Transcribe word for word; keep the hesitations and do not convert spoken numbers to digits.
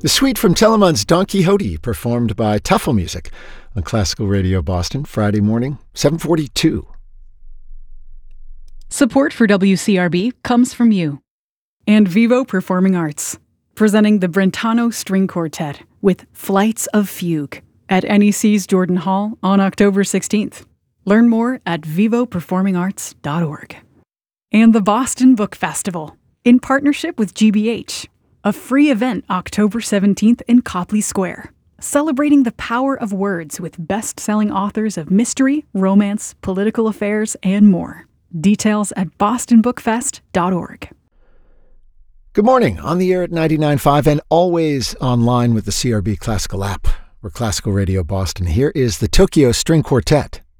The suite from Telemann's Don Quixote, performed by Tuffle Music on Classical Radio Boston, Friday morning, seven forty-two. Support for W C R B comes from you and Vivo Performing Arts, presenting the Brentano String Quartet with Flights of Fugue at N E C's Jordan Hall on October sixteenth. Learn more at vivo performing arts dot org. And the Boston Book Festival, in partnership with G B H, a free event October seventeenth in Copley Square, celebrating the power of words with best-selling authors of mystery, romance, political affairs, and more. Details at boston book fest dot org. Good morning, on the air at ninety-nine point five and always online with the C R B Classical app. We're Classical Radio Boston. Here is the Tokyo String Quartet.